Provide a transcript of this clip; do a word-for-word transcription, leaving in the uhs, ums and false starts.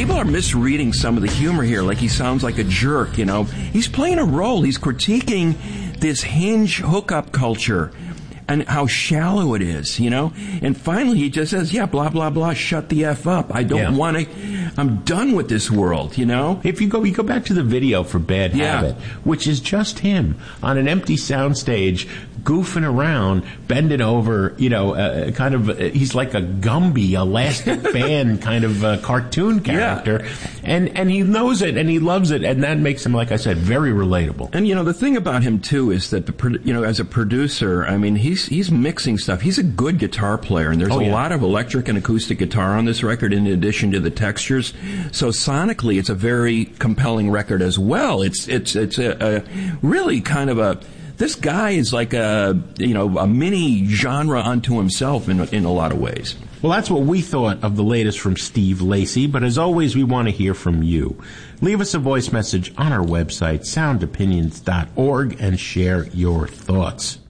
people are misreading some of the humor here, like he sounds like a jerk, you know. He's playing a role. He's critiquing this Hinge hookup culture and how shallow it is, you know. And finally he just says, yeah, blah, blah, blah, shut the F up. I don't yeah. want to, I'm done with this world, you know. If you go, you go back to the video for Bad yeah. Habit, which is just him on an empty soundstage, goofing around, bending over, you know, uh, kind of, uh, he's like a Gumby, elastic band kind of uh, cartoon character. Yeah. And, and he knows it and he loves it. And that makes him, like I said, very relatable. And, you know, the thing about him, too, is that, the you know, as a producer, I mean, he's, he's mixing stuff. He's a good guitar player. And there's oh, a yeah. lot of electric and acoustic guitar on this record in addition to the textures. So sonically, it's a very compelling record as well. It's, it's, it's a, a really kind of a, this guy is like a, you know, a mini genre unto himself in, in a lot of ways. Well, that's what we thought of the latest from Steve Lacy, but as always, we want to hear from you. Leave us a voice message on our website, sound opinions dot org, and share your thoughts.